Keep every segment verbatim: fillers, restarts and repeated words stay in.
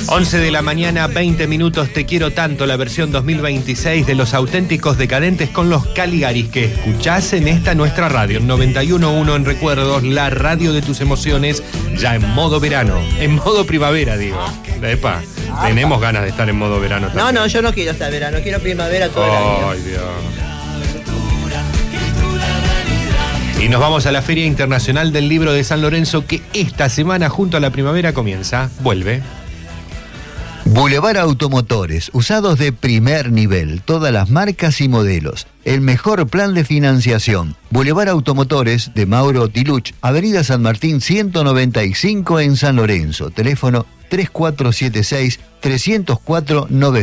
once de la mañana, veinte minutos. Te quiero tanto, la versión dos mil veintiséis de Los Auténticos Decadentes con los Caligaris, que escuchás en esta nuestra radio, noventa y uno punto uno en Recuerdos, la radio de tus emociones, ya en modo verano, en modo primavera, digo. Epa, tenemos ganas de estar en modo verano también. No, no, yo no quiero estar verano, quiero primavera todo el año. Ay, Dios. Y nos vamos a la Feria Internacional del Libro de San Lorenzo, que esta semana, junto a la primavera, comienza. Vuelve. Boulevard Automotores, usados de primer nivel, todas las marcas y modelos. El mejor plan de financiación. Boulevard Automotores de Mauro Tiluch, Avenida San Martín ciento noventa y cinco en San Lorenzo. Teléfono tres cuatro siete seis, tres cero cuatro, nueve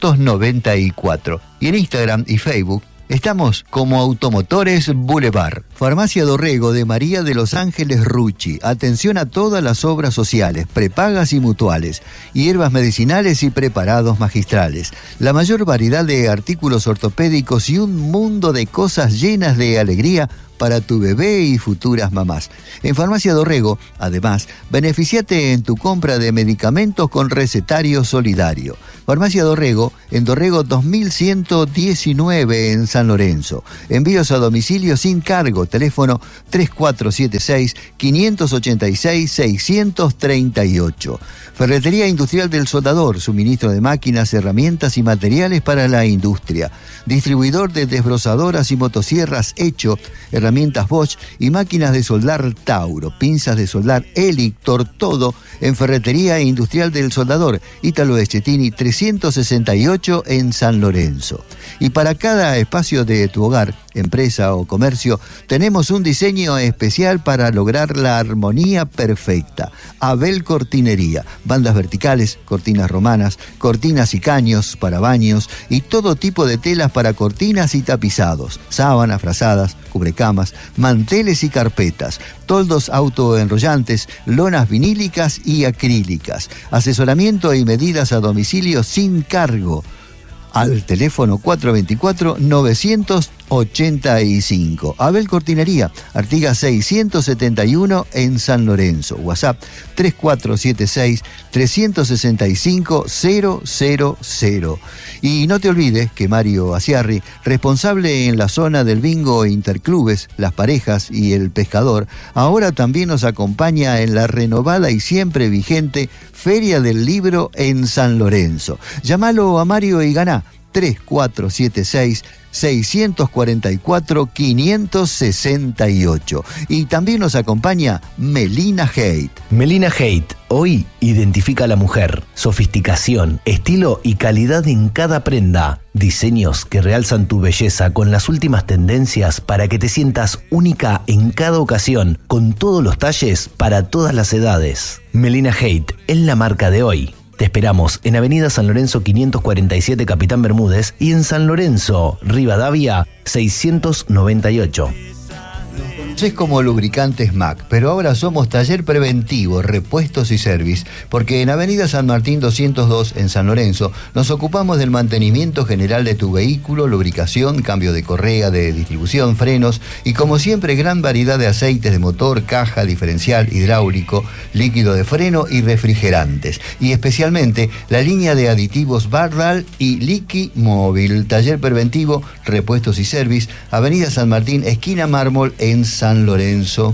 nueve cuatro. Y en Instagram y Facebook estamos como Automotores Boulevard. Farmacia Dorrego de María de los Ángeles Rucci. Atención a todas las obras sociales, prepagas y mutuales, hierbas medicinales y preparados magistrales. La mayor variedad de artículos ortopédicos y un mundo de cosas llenas de alegría para tu bebé y futuras mamás. En Farmacia Dorrego, además, beneficiate en tu compra de medicamentos con recetario solidario. Farmacia Dorrego, en Dorrego dos mil ciento diecinueve en San Lorenzo. Envíos a domicilio sin cargo. Teléfono tres cuatro siete seis, cinco ocho seis, seis tres ocho. Ferretería Industrial del Soldador, suministro de máquinas, herramientas y materiales para la industria. Distribuidor de desbrozadoras y motosierras Hecho, herramientas Bosch y máquinas de soldar Tauro, pinzas de soldar Elictor, todo en Ferretería Industrial del Soldador, Ítalo Echettini trescientos sesenta y ocho en San Lorenzo. Y para cada espacio de tu hogar, empresa o comercio, tenemos un diseño especial para lograr la armonía perfecta. Abel Cortinería, bandas verticales, cortinas romanas, cortinas y caños para baños y todo tipo de telas para cortinas y tapizados, sábanas, frazadas, cubrecamas, manteles y carpetas, toldos autoenrollantes, lonas vinílicas y acrílicas, asesoramiento y medidas a domicilio sin cargo. Al teléfono cuatro dos cuatro, nueve ocho cinco. Abel Cortinería, Artigas seiscientos setenta y uno en San Lorenzo. WhatsApp tres cuatro siete seis, tres seis cinco, cero cero cero. Y no te olvides que Mario Asiarri, responsable en la zona del bingo interclubes, las parejas y el pescador, ahora también nos acompaña en la renovada y siempre vigente Feria del Libro en San Lorenzo. Llámalo a Mario y ganá tres cuatro siete seis, seis cuatro cuatro, cinco seis ocho. Y también nos acompaña Melina Haidt. Melina Haidt hoy identifica a la mujer, sofisticación, estilo y calidad en cada prenda. Diseños que realzan tu belleza con las últimas tendencias para que te sientas única en cada ocasión, con todos los talles para todas las edades. Melina Haidt es la marca de hoy. Te esperamos en Avenida San Lorenzo quinientos cuarenta y siete Capitán Bermúdez y en San Lorenzo, Rivadavia seiscientos noventa y ocho. Es como Lubricantes Mac, pero ahora somos taller preventivo, repuestos y service, porque en Avenida San Martín doscientos dos en San Lorenzo nos ocupamos del mantenimiento general de tu vehículo, lubricación, cambio de correa, de distribución, frenos y como siempre gran variedad de aceites de motor, caja, diferencial, hidráulico, líquido de freno y refrigerantes. Y especialmente la línea de aditivos Bardal y Liqui Móvil. Taller preventivo, repuestos y service, Avenida San Martín, esquina Mármol en San San Lorenzo.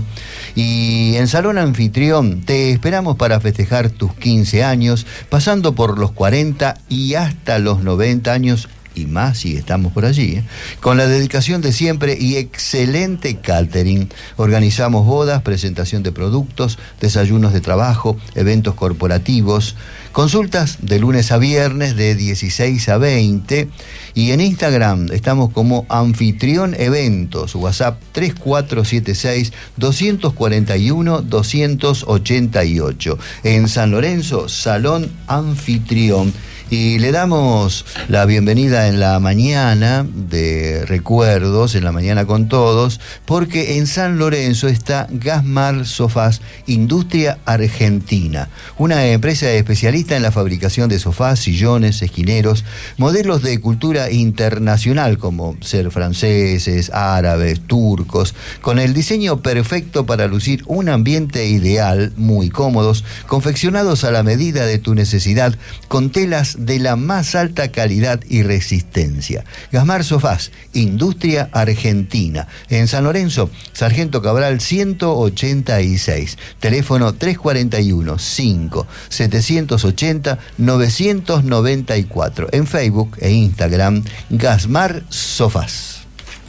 Y en Salón Anfitrión te esperamos para festejar tus quince años, pasando por los cuarenta y hasta los noventa años y más si estamos por allí, ¿eh? Con la dedicación de siempre y excelente catering. Organizamos bodas, presentación de productos, desayunos de trabajo, eventos corporativos, consultas de lunes a viernes de dieciséis a veinte y en Instagram estamos como Anfitrión Eventos. WhatsApp tres cuatro siete seis, dos cuatro uno, dos ocho ocho. En San Lorenzo, Salón Anfitrión. Y le damos la bienvenida en la mañana de Recuerdos, en la mañana con todos, porque en San Lorenzo está Gasmar Sofás, Industria Argentina, una empresa especialista en la fabricación de sofás, sillones, esquineros, modelos de cultura internacional como ser franceses, árabes, turcos, con el diseño perfecto para lucir un ambiente ideal, muy cómodos, confeccionados a la medida de tu necesidad, con telas de la más alta calidad y resistencia. Gasmar Sofás, Industria Argentina, en San Lorenzo, Sargento Cabral ciento ochenta y seis, teléfono tres cuatro uno, cinco, setecientos ochenta, novecientos noventa y cuatro, en Facebook e Instagram, Gasmar Sofás.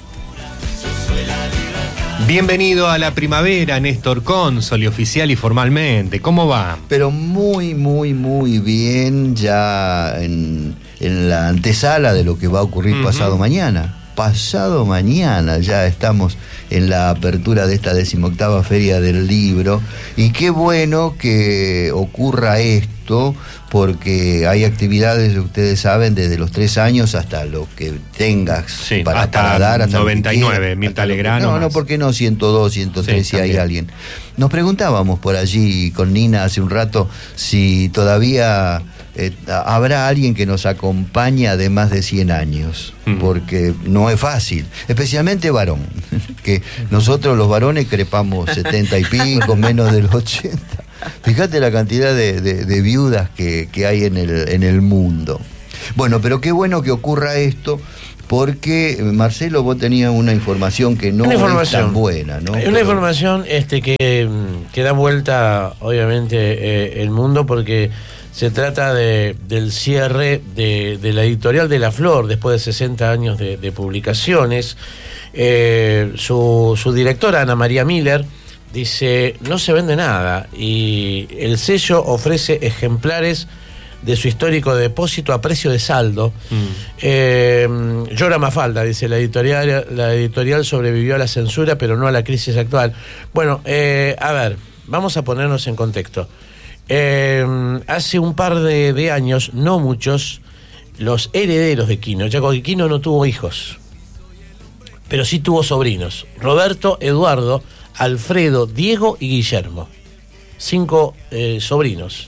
Bienvenido a la primavera, Néstor Consoli, oficial y formalmente. ¿Cómo va? Pero muy, muy, muy bien, ya en, en la antesala de lo que va a ocurrir uh-huh. pasado mañana. Pasado mañana ya estamos en la apertura de esta decimoctava Feria del Libro, y qué bueno que ocurra esto, porque hay actividades, ustedes saben, desde los tres años hasta lo que tengas sí, para, hasta para dar. Hasta noventa y nueve, Mirta Legrand. No, no, ¿por qué no? ciento dos, ciento tres, sí, si también hay alguien. Nos preguntábamos por allí con Nina hace un rato si todavía eh, habrá alguien que nos acompaña de más de cien años, mm. porque no es fácil, especialmente varón, que nosotros los varones crepamos setenta y pico, menos de los ochenta. Fíjate la cantidad de, de, de viudas que, que hay en el, en el mundo. Bueno, pero qué bueno que ocurra esto, porque, Marcelo, vos tenías una información que no es tan buena, ¿no? Una pero... información este, que, que da vuelta, obviamente, eh, el mundo, porque se trata de, del cierre de, de la editorial de La Flor, después de sesenta años de, de publicaciones. Eh, su, su directora, Ana María Miller, dice, no se vende nada, y el sello ofrece ejemplares de su histórico depósito a precio de saldo. Mm. Eh, llora Mafalda, dice, la editorial, la editorial sobrevivió a la censura, pero no a la crisis actual. Bueno, eh, a ver, vamos a ponernos en contexto. Eh, hace un par de, de años, no muchos, los herederos de Quino, ya que Quino no tuvo hijos, pero sí tuvo sobrinos, Roberto, Eduardo, Alfredo, Diego y Guillermo, cinco eh, sobrinos,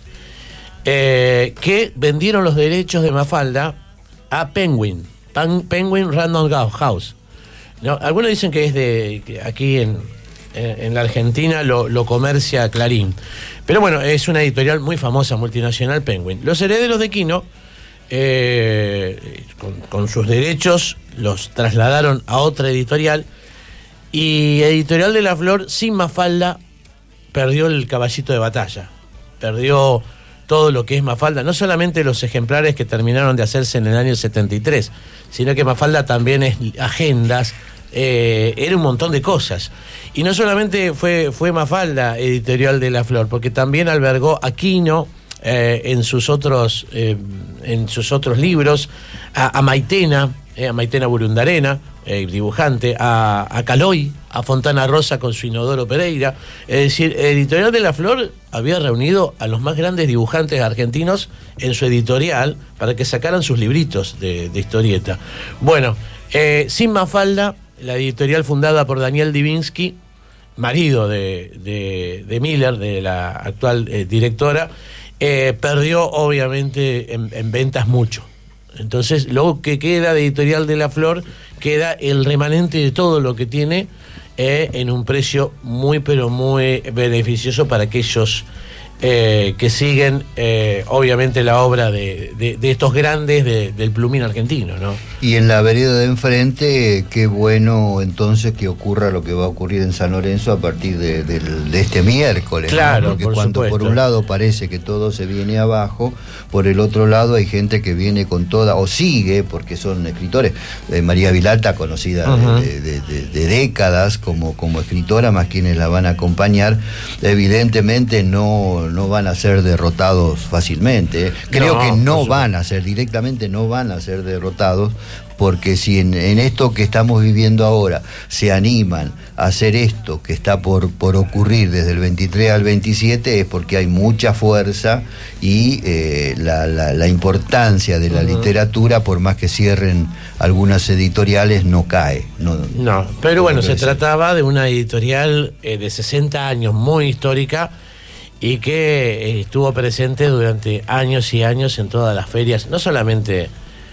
eh, que vendieron los derechos de Mafalda a Penguin, Pan, Penguin Random House. ¿No? Algunos dicen que es de que aquí en, en la Argentina lo, lo comercia Clarín, pero bueno, es una editorial muy famosa, multinacional, Penguin. Los herederos de Quino, eh, con, con sus derechos, los trasladaron a otra editorial. Y Editorial de La Flor, sin Mafalda, perdió el caballito de batalla. Perdió todo lo que es Mafalda. No solamente los ejemplares que terminaron de hacerse en el año setenta y tres, sino que Mafalda también es agendas, eh, era un montón de cosas. Y no solamente fue, fue Mafalda, Editorial de La Flor, porque también albergó a Quino eh, en, sus otros, eh, en sus otros libros, a, a Maitena, eh, a Maitena Burundarena, Eh, dibujante, a, a Caloy, a Fontana Rosa con su Inodoro Pereira. Es decir, Editorial de La Flor había reunido a los más grandes dibujantes argentinos en su editorial para que sacaran sus libritos de, de historieta. Bueno, eh, sin Mafalda, la editorial fundada por Daniel Divinsky, marido de, de, de Miller, de la actual eh, directora, eh, perdió obviamente en, en ventas mucho. Entonces, lo que queda de Editorial de La Flor, queda el remanente de todo lo que tiene eh, en un precio muy, pero muy beneficioso para aquellos eh, que siguen, eh, obviamente, la obra de, de, de estos grandes de, del plumín argentino, ¿no? Y en la vereda de enfrente, qué bueno entonces que ocurra lo que va a ocurrir en San Lorenzo a partir de, de, de este miércoles. Claro, ¿no? Porque por cuando supuesto. Por un lado parece que todo se viene abajo, por el otro lado hay gente que viene con toda, o sigue, porque son escritores. Eh, María Vilalta, conocida uh-huh. de, de, de, de décadas como, como escritora, más quienes la van a acompañar, evidentemente no no, no van a ser derrotados fácilmente. ¿eh? Creo No, que no por van a ser, directamente no van a ser derrotados, porque si en, en esto que estamos viviendo ahora se animan a hacer esto que está por, por ocurrir desde el veintitrés al veintisiete, es porque hay mucha fuerza y eh, la, la, la importancia de la uh-huh. literatura, por más que cierren algunas editoriales, no cae. No, no pero bueno, se decir. trataba de una editorial eh, de sesenta años, muy histórica, y que eh, estuvo presente durante años y años en todas las ferias, no solamente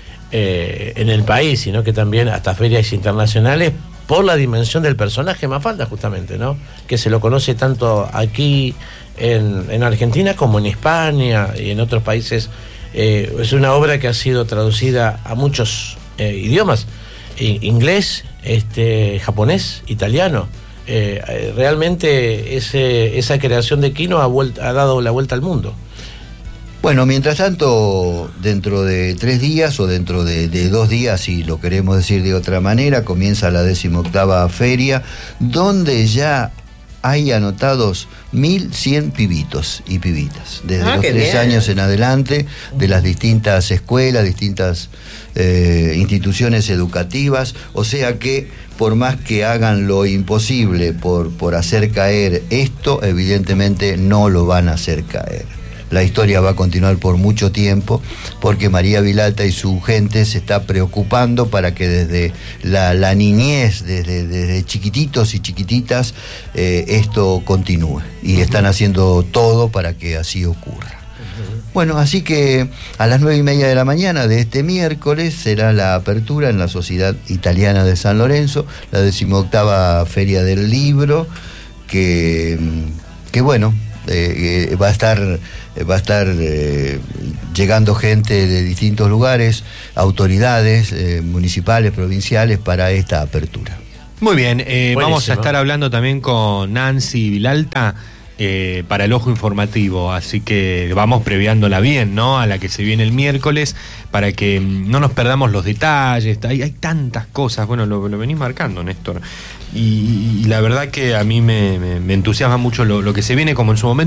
eh, en el país, sino que también hasta ferias internacionales, por la dimensión del personaje Mafalda, justamente, ¿no? Que se lo conoce tanto aquí en, en Argentina como en España y en otros países. Eh, es una obra que ha sido traducida a muchos eh, idiomas, inglés, este, japonés, italiano. Eh, realmente ese, esa creación de Quino ha, vuelta, ha dado la vuelta al mundo. Bueno, mientras tanto, dentro de tres días o dentro de, de dos días, si lo queremos decir de otra manera, comienza la decimoctava feria, donde ya hay anotados mil cien pibitos y pibitas, desde ah, los tres bien. años en adelante, de las distintas escuelas, distintas eh, instituciones educativas, o sea que por más que hagan lo imposible por, por hacer caer esto, evidentemente no lo van a hacer caer. La historia va a continuar por mucho tiempo, porque María Vilalta y su gente se está preocupando para que desde la, la niñez, desde, desde chiquititos y chiquititas, eh, esto continúe. Y están haciendo todo para que así ocurra. Bueno, así que a las nueve y media de la mañana de este miércoles será la apertura en la Sociedad Italiana de San Lorenzo, la decimoctava Feria del Libro, que, que bueno... Eh, eh, va a estar va a estar eh, llegando gente de distintos lugares, autoridades eh, municipales, provinciales, para esta apertura. Muy bien, eh, vamos a estar hablando también con Nancy Vilalta eh, para el Ojo Informativo, así que vamos previándola bien, ¿no? A la que se viene el miércoles, para que no nos perdamos los detalles. Hay, hay tantas cosas, bueno, lo, lo venís marcando, Néstor, y, y la verdad que a mí me, me, me entusiasma mucho lo, lo que se viene, como en su momento